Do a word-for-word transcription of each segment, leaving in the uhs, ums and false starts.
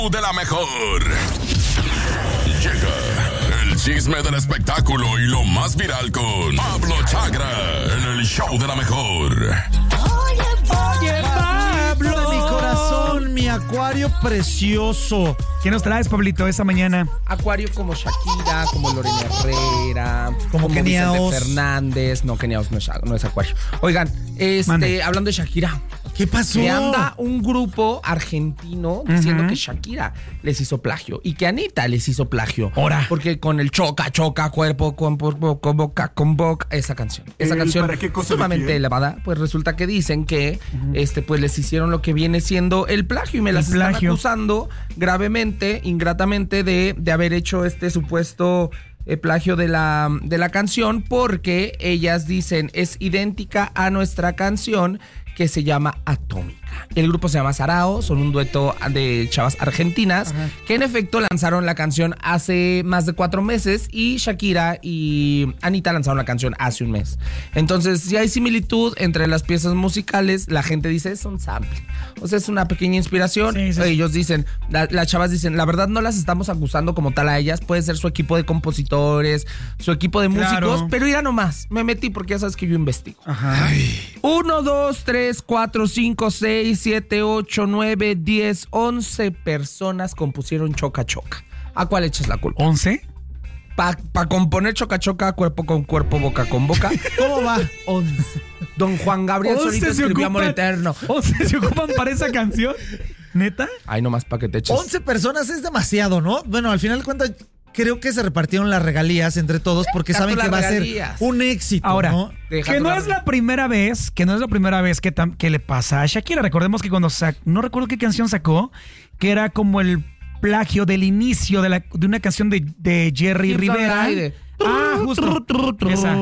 de la mejor. Llega el chisme del espectáculo y lo más viral con Pablo Chagra en el show de la mejor. Oye, Pablo, mi corazón, mi acuario precioso. ¿Qué nos traes, Pablito, esta mañana? Acuario como Shakira, como Lorena Herrera, como, como Vicente Keniaos Fernández. No, Keniaos no es, no es acuario. Oigan, este, Mande. hablando de Shakira. ¿Qué pasó? Que anda un grupo argentino diciendo uh-huh. que Shakira les hizo plagio y que Anita les hizo plagio. Ahora. Porque con el choca, choca, cuerpo, con, con boca, con boca, esa canción. Esa canción sumamente elevada, pues resulta que dicen que uh-huh. este, pues les hicieron lo que viene siendo el plagio y me el las plagio. están acusando gravemente, ingratamente de, de haber hecho este supuesto eh, plagio de la, de la canción, porque ellas dicen es idéntica a nuestra canción que se llama Atómica. El grupo se llama Sarao, son un dueto de chavas argentinas. Ajá. Que en efecto lanzaron la canción hace más de cuatro meses y Shakira y Anita lanzaron la canción hace un mes. Entonces, si hay similitud entre las piezas musicales, la gente dice es un sample. O sea, es una pequeña inspiración. Sí, sí. Ellos dicen, la, las chavas dicen, la verdad no las estamos acusando como tal a ellas, puede ser su equipo de compositores, su equipo de músicos, claro. Pero ya nomás, me metí porque ya sabes que yo investigo. Ajá. Ay. Uno, dos, tres, cuatro, cinco, seis, siete, ocho, nueve, diez, once personas compusieron Choca Choca. ¿A cuál echas la culpa? ¿once? Para pa componer Choca Choca, cuerpo con cuerpo, boca con boca. ¿Cómo va? once. Don Juan Gabriel solito escribió Amor Eterno. ¿once se ocupan para esa canción? ¿Neta? Ay, nomás para que te eches. once personas es demasiado, ¿no? Bueno, al final de cuentas, creo que se repartieron las regalías entre todos porque saben que va regalías. a ser un éxito. Ahora, ¿no? que no es la primera vez, que no es la primera vez que, tam, que le pasa a Shakira. Recordemos que cuando sac, no recuerdo qué canción sacó, que era como el plagio del inicio de, la, de una canción de, de Jerry Rivera. Ah, justo. Esa.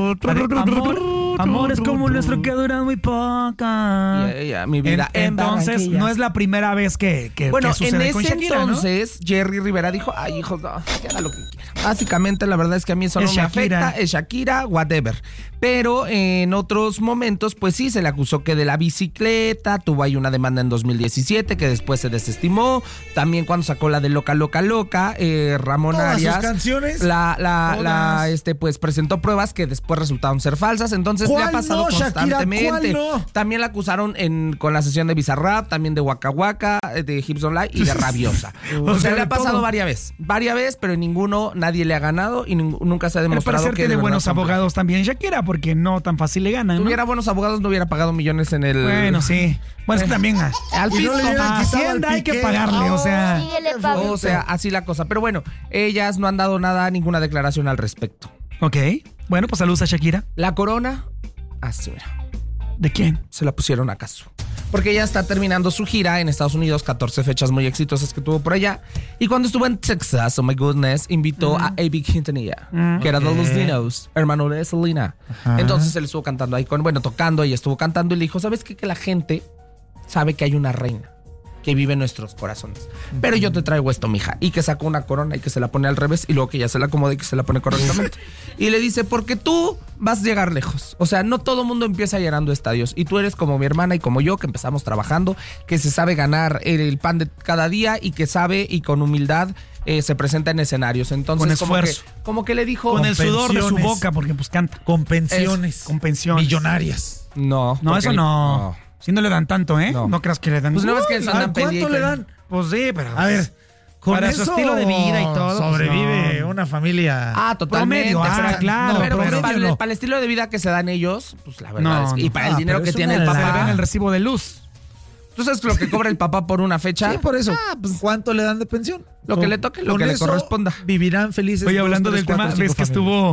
Amor, amor es como nuestro que dura muy poca. Yeah, yeah, mi vida. En, entonces, no es la primera vez que, que, bueno, que sucede en con ese Shakira, entonces, ¿no? Jerry Rivera dijo, ay, hijos, no, que haga lo que quiera. Básicamente, la verdad es que a mí eso es no me Shakira. afecta. Es Shakira, whatever. Pero en otros momentos, pues sí, se le acusó que de la bicicleta, tuvo ahí una demanda en dos mil diecisiete que después se desestimó. También cuando sacó la de Loca, Loca, Loca, eh, Ramón Todas Arias. sus canciones. La, la, la, este, pues presentó pruebas que después resultaron ser falsas. Entonces le ha pasado no, constantemente. Shakira, no? También la acusaron en, con la sesión de Bizarrap, también de Waka Waka, de Hips Don't Lie y de Rabiosa. o, o sea, sea le ha pasado todo. varias veces. Varias veces, pero en ninguno nadie le ha ganado y ning- nunca se ha demostrado que tiene de buenos abogados también Shakira, porque no tan fácil le ganan. Si ¿no? tuviera buenos abogados, no hubiera pagado millones en el. Bueno, sí. Bueno, es que también a, al fisco, no a Hacienda hay que pagarle, oh, o sea. O sea, así la cosa. Pero bueno, ellas no han dado nada, ninguna declaración al respecto. Ok. Bueno, pues saludos a Shakira. La corona, así mira. ¿De quién? Se la pusieron acaso. Porque ella está terminando su gira en Estados Unidos, catorce fechas muy exitosas que tuvo por allá. Y cuando estuvo en Texas, oh my goodness, invitó mm. a Avi Quintanilla, mm. que era okay. de los Dinos, hermano de Selena. Ajá. Entonces él estuvo cantando ahí, con, bueno, tocando, ella estuvo cantando y le dijo, ¿sabes qué? Que la gente sabe que hay una reina que vive en nuestros corazones. Pero yo te traigo esto, mija. Y que sacó una corona y que se la pone al revés y luego que ya se la acomode y que se la pone correctamente. Y le dice, porque tú vas a llegar lejos. O sea, no todo mundo empieza llenando estadios. Y tú eres como mi hermana y como yo, que empezamos trabajando, que se sabe ganar el pan de cada día y que sabe y con humildad eh, se presenta en escenarios. Entonces, con esfuerzo. Como que, como que le dijo... Con el sudor de su boca, porque pues canta. Con pensiones. Es, con pensiones. Millonarias. No. No, eso no. no. Si no le dan tanto, ¿eh? No, no creas que le dan. Pues no es que se andan ¿cuánto le dan? Pues sí, pero... A ver, con para eso su estilo de vida y todo. Sobrevive pues no. una familia... Ah, totalmente. Promedio, ah, pero, claro. No, pero, pero pero para, no. el, para el estilo de vida que se dan ellos, pues la verdad no, es que... No. Y para ah, el dinero que tiene el papá... Se le ven el recibo de luz. ¿Tú sabes lo que cobra el papá por una fecha? Sí, por eso. Ah, pues, ¿cuánto le dan de pensión? Lo con, que le toque, lo que le corresponda. Vivirán felices. Oye, hablando dos, del tres, tema, cuatro, ves que familias. estuvo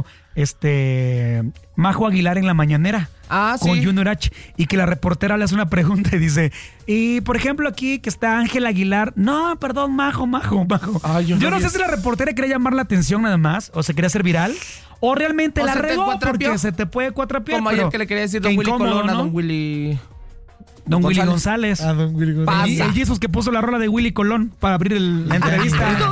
este Majo Aguilar en la mañanera. Ah, sí. Con Junior H. Y que la reportera le hace una pregunta y dice, y por ejemplo aquí que está Ángel Aguilar. No, perdón, Majo, Majo, Majo. Ay, yo, yo no sé si la reportera quería llamar la atención nada más, o se quería hacer viral, o realmente o la regó porque se te puede cuatrapear. Como ayer que le quería decir Don Willy Colón, ¿no? A Don Willy... Don González. Willy González. Ah, Don Willy González. El, el Jesus que puso la rola de Willy Colón para abrir el, la entrevista. Perdóname.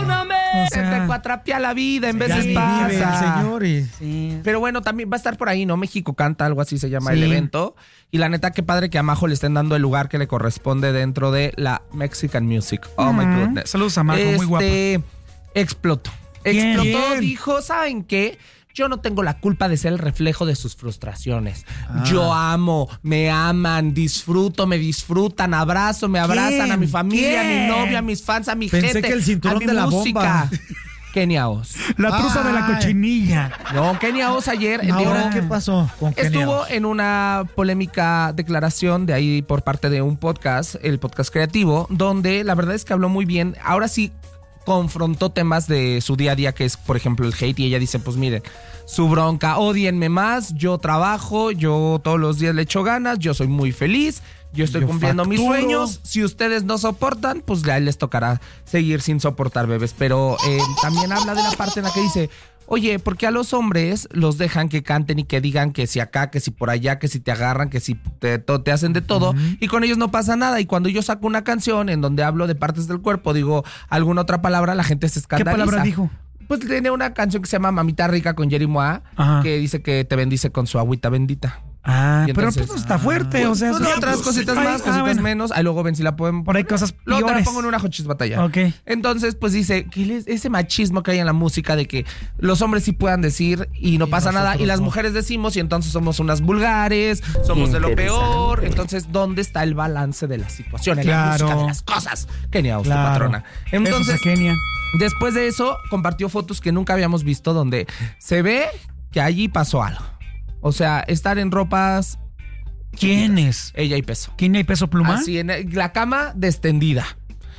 O sea, te cuatrapea la vida, en veces pasa. Vive el señor y... sí. Pero bueno, también va a estar por ahí, ¿no? México Canta, algo así se llama sí. el evento. Y la neta, qué padre que a Majo le estén dando el lugar que le corresponde dentro de la Mexican Music. Oh, mm-hmm. my goodness. Saludos a Majo, este, muy guapa. Explotó. Bien, explotó, bien. dijo, ¿saben qué? Yo no tengo la culpa de ser el reflejo de sus frustraciones. Ah. Yo amo, me aman, disfruto, me disfrutan, abrazo, me abrazan ¿Quién? a mi familia, ¿Quién? a mi novia, a mis fans, a mi Pensé gente, que el cinturón a mi de la música. bomba. Kenia Os. La truza Ay. de la cochinilla. No, Kenia Os ayer... Ahora, ¿qué pasó con Kenia Estuvo Os? en una polémica declaración de ahí por parte de un podcast, el podcast creativo, donde la verdad es que habló muy bien. Ahora sí confrontó temas de su día a día, que es, por ejemplo, el hate. Y ella dice, pues miren, su bronca, odienme más, yo trabajo, yo todos los días le echo ganas, yo soy muy feliz, yo estoy yo cumpliendo facturo. mis sueños. Si ustedes no soportan, pues ya les tocará seguir sin soportar, bebés. Pero eh, también habla de la parte en la que dice, oye, porque a los hombres los dejan que canten y que digan que si acá, que si por allá, que si te agarran, que si te, to, te hacen de todo, uh-huh. y con ellos no pasa nada. Y cuando yo saco una canción en donde hablo de partes del cuerpo, digo alguna otra palabra, la gente se escandaliza. ¿Qué palabra dijo? Pues tiene una canción que se llama Mamita Rica con Jerry Moa, Ajá. que dice que te bendice con su agüita bendita. Ah, entonces, pero pues está fuerte, ah, o sea... Pues, otras cositas más, cositas ah, bueno. menos. Ahí luego ven si la pueden... Por ahí cosas peores. Luego te la pongo en una hochis batalla. Ok. Entonces, pues dice que ese machismo que hay en la música de que los hombres sí puedan decir y no y pasa nada, y las mujeres decimos y entonces somos unas vulgares, somos de lo peor. Entonces, ¿dónde está el balance de la situación? En claro. la música de las cosas. Kenia Os, claro. tu patrona. Entonces, Kenia. Después de eso, compartió fotos que nunca habíamos visto donde se ve que allí pasó algo. O sea, estar en ropas... ¿Quién es? Ella y Peso. ¿Quién y Peso Pluma? Así, en la cama destendida.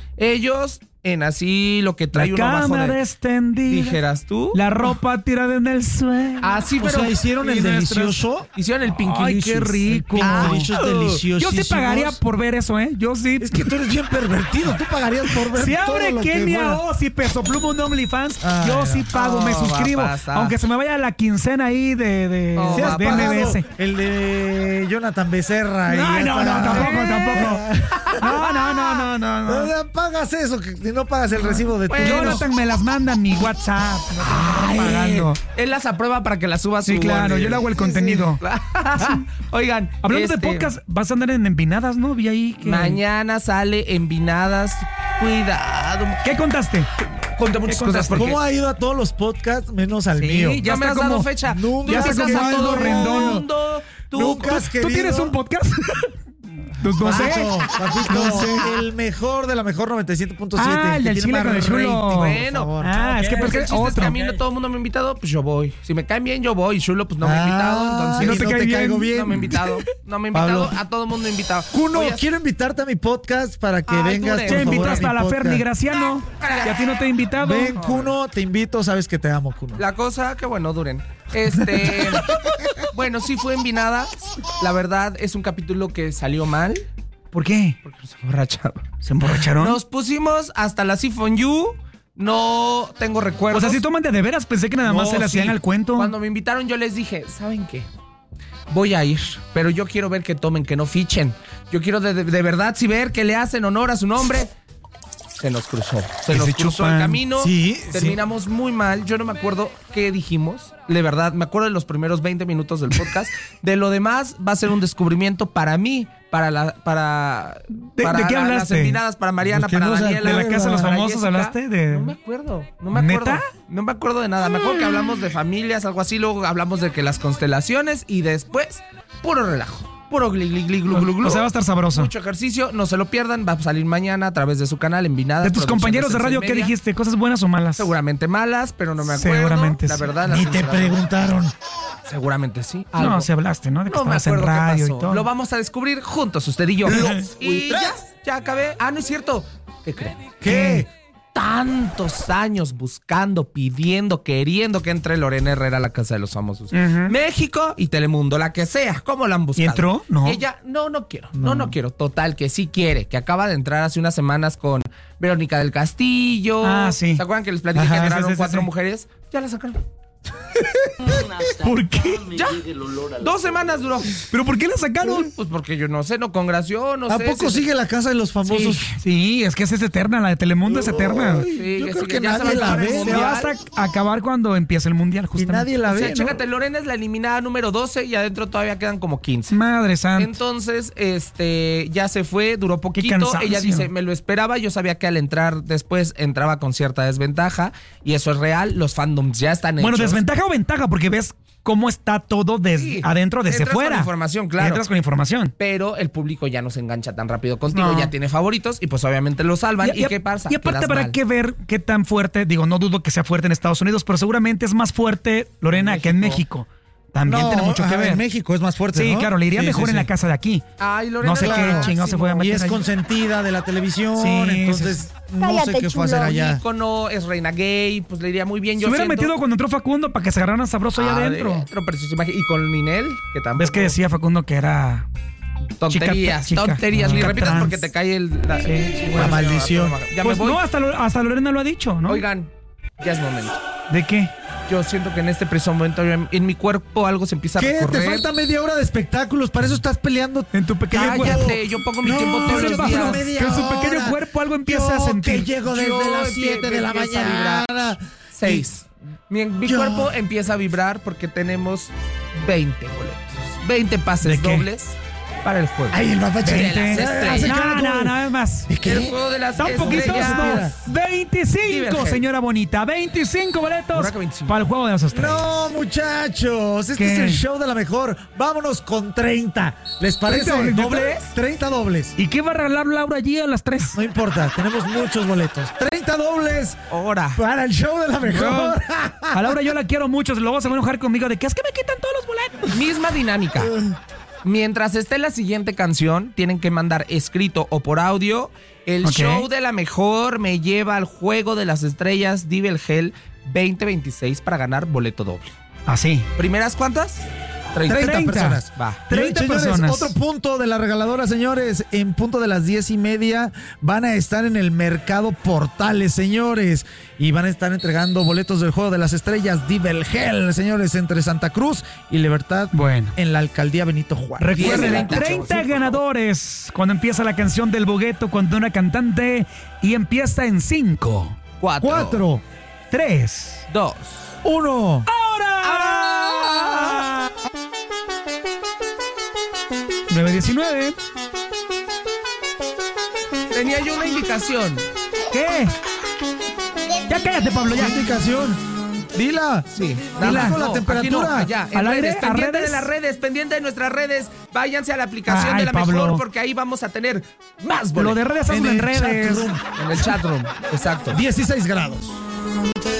Ellos en así lo que trae la uno abajo cama de... destendida. Dijeras tú. La ropa tirada en el suelo. Así, pero... O sea, hicieron el delicioso. Hicieron el Pinky Ay, qué rico. Ah, delicioso. Yo sí pagaría por ver eso, ¿eh? Yo sí. Es que tú eres bien pervertido. Tú pagarías por ver si todo abre lo Kenia Os y Peso Pluma un OnlyFans, Ay, yo sí pago, oh, me suscribo. Aunque se me vaya la quincena ahí de, de, oh, de M B S. El de Jonathan Becerra. No, no, no, tampoco, tampoco. No, no, no, no, no. No, no pagas eso, que si no pagas el recibo de tu... Bueno, Jonathan me las manda en mi WhatsApp. No Ay, pagando. Él las aprueba para que las suba a su... Sí, claro, borde. yo le hago el contenido. Oigan, hablando este, de podcast, vas a andar en Envinadas, ¿no? Vi ahí que... Mañana sale Envinadas. Cuidado. ¿Qué contaste? Conté muchas cosas. Porque... ¿Cómo ha ido a todos los podcasts menos al sí, mío? Ya no me has como... dado fecha. Nunca ya has está como algo rendón. Tú, Nunca has ¿Tú, ¿Tú tienes un podcast? No sé, papito, no sé. El mejor de la mejor noventa y siete punto siete. Ah, el del Chile con el Chulo. Bueno, ah, es que porque el chiste es que a mí no todo el mundo me ha invitado, pues yo voy. Si me caen bien, yo voy. Chulo, pues no me ha invitado. Entonces, si no te, no te bien, caigo bien. No me ha invitado. No me ha invitado. Pablo. A todo el mundo he invitado. Kuno, Oye, quiero invitarte a mi podcast para que Ay, vengas. Te invito hasta a la Ferni Graciano. Y a ti no te he invitado. Ven, Kuno, te invito. Sabes que te amo, Kuno. La cosa, que bueno, duren. Este. Bueno, sí fue Envinadas. La verdad, es un capítulo que salió mal. ¿Por qué? Porque nos emborracharon. ¿Se emborracharon? Nos pusimos hasta la Sifon You. No tengo recuerdos. O sea, si toman de, de veras, pensé que nada más no, se le hacían sí. al cuento. Cuando me invitaron, yo les dije, ¿saben qué? Voy a ir, pero yo quiero ver que tomen, que no fichen. Yo quiero de, de, de verdad sí ver que le hacen honor a su nombre. Se nos cruzó. Se nos se cruzó chupan. el camino. Sí, Terminamos sí. muy mal. Yo no me acuerdo qué dijimos. De verdad, me acuerdo de los primeros veinte minutos del podcast. De lo demás, va a ser un descubrimiento para mí, para la, para, ¿De, para ¿de qué la, hablaste? las Envinadas, para Mariana, para no Daniela. ¿De la Casa de los Famosos Jessica. hablaste? De... No me acuerdo. No me acuerdo. ¿Neta? No me acuerdo de nada. Me acuerdo que hablamos de familias, algo así. Luego hablamos de que las constelaciones y después, puro relajo. Puro gli, gli, gli, glu, glu, glu. O sea, va a estar sabroso. Mucho ejercicio, no se lo pierdan. Va a salir mañana a través de su canal Envinadas. De tus compañeros de radio, ¿qué dijiste? ¿Cosas buenas o malas? Seguramente malas, pero no me acuerdo. Seguramente La sí. verdad, Ni te preguntaron. Seguramente sí. Algo. No, si hablaste, ¿no? De que no me estabas acuerdo en radio qué pasó. y todo. Lo vamos a descubrir juntos, usted y yo. Y ya, ya acabé. Ah, no es cierto. ¿Qué creen? ¿Qué? Tantos años buscando, pidiendo, queriendo que entre Lorena Herrera a la Casa de los Famosos. Uh-huh. México y Telemundo, la que sea. ¿Cómo la han buscado? ¿Y entró? No. Y ella, no, no quiero. No. no, no quiero. Total, que sí quiere. Que acaba de entrar hace unas semanas con Verónica del Castillo. Ah, sí. ¿Se acuerdan que les platiqué Ajá, que entraron sí, sí, cuatro sí. mujeres? Ya la sacaron. ¿Por qué? Ya. Dos semanas duró. ¿Pero por qué la sacaron? Pues porque yo no sé, no congració, no ¿A sé. poco si sigue la casa de los famosos? Sí, sí, es que esa es eterna, la de Telemundo es eterna. Sí, Yo que creo sí, que ya nadie se va a la acabar el ve. Se mundial. va hasta acabar cuando empiece el mundial, Y justamente. nadie la O sea, ve, ¿no? chécate, Lorena es la eliminada número doce y adentro todavía quedan como quince. Madre santa. Entonces, este, ya se fue, duró poquito. cansancio. Ella dice, me lo esperaba, yo sabía que al entrar después entraba con cierta desventaja y eso es real, los fandoms ya están Bueno, hechos. desventaja o ventaja, porque ves cómo está todo desde Sí, adentro, desde entras fuera. con información, claro. Entras con información. Pero el público ya no se engancha tan rápido contigo, No. ya tiene favoritos y pues obviamente lo salvan. ¿Y, qué pasa? Y aparte Quedas habrá mal. que ver qué tan fuerte, digo, no dudo que sea fuerte en Estados Unidos, pero seguramente es más fuerte, Lorena, En que en México. También No, tiene mucho que ajá, ver. en México es más fuerte, Sí, ¿no? claro, le iría Sí, mejor sí, en la sí. casa de aquí. Ay, Lorena, No sé es lo qué máximo. chingado se fue a Y meter es ahí. consentida de la televisión, Sí, entonces no sé Cállate, qué fue a hacer chulo. allá. Ícono, es reina gay, pues le iría muy bien. Se Yo hubiera siento- metido cuando entró Facundo para que se agarraran sabroso allá Ah, adentro. adentro, pero sí se imagina- Y con Ninel, que tampoco. ¿Ves que decía Facundo que era Tonterías, chica- chica- tonterías. Ni chica repitas trans? porque te cae el, la, Sí, la maldición. Ya Pues me voy. no, hasta, Lo- hasta Lorena lo ha dicho, ¿no? Oigan, ya es momento. ¿De qué? Yo siento que en este preciso momento yo en, en mi cuerpo algo se empieza a ¿Qué? recorrer. Te falta media hora de espectáculos, para eso estás peleando. En tu pequeño cuerpo. Cállate, yo pongo mi No, tiempo todos yo los bajo días. media Que en su hora. pequeño cuerpo algo empieza a Yo sentir. que llego desde Yo las empie- siete de la empieza a mañana. Seis. Mi, mi Yo- cuerpo empieza a vibrar porque tenemos veinte boletos. veinte pases ¿De qué? dobles para el juego. Ay, el mapache. De las Veinte. estrellas. No, no, nada más. El juego de las Tampoco estrellas. no. veinticinco, Divergente. señora bonita. veinticinco boletos Ahora que veinticinco. para el juego de las estrellas. No, muchachos, este ¿Qué? es el show de la mejor. Vámonos con treinta. ¿Les parece? ¿treinta ¿Dobles? treinta dobles. ¿Y qué va a regalar Laura allí a las tres? No importa, tenemos muchos boletos. treinta dobles Ahora. para el show de la mejor. A Laura yo la quiero mucho. Luego se va a enojar conmigo de que es que me quitan todos los boletos. Misma dinámica. Mientras esté la siguiente canción, tienen que mandar escrito o por audio. El Ok. show de la mejor me lleva al juego de las estrellas Divel Hell veinte veintiséis para ganar boleto doble. Así. ¿Primeras cuántas? treinta, treinta. personas. Va. treinta Señores, personas. otro punto de la regaladora, señores. En punto de las diez y media van a estar en el mercado Portales, señores. Y van a estar entregando boletos del juego de las estrellas Divel Hell, señores, entre Santa Cruz y Libertad. Bueno. En la alcaldía Benito Juárez. Recuerden, diez, treinta ganadores cuando empieza la canción del bogueto con una cantante y empieza en cinco, Cuatro. Cuatro, tres, Dos. uno. ¡ahora! nueve diecinueve. Tenía yo una invitación. ¿Qué? Ya cállate, Pablo, ya. Indicación. Dila. Sí, Dila. no, la aquí temperatura. no, allá, en ¿Al aire? redes, ¿A pendiente redes? de las redes, pendiente de nuestras redes. Váyanse a la aplicación Ay, de la Pablo. mejor porque ahí vamos a tener más Lo boletos. de redes, hazlo En en el redes. chatroom. En el chatroom, exacto. dieciséis grados.